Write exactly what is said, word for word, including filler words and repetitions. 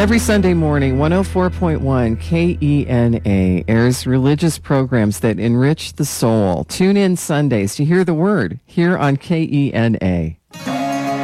Every Sunday morning, one oh four point one K E N A airs religious programs that enrich the soul. Tune in Sundays to hear the word here on K E N A.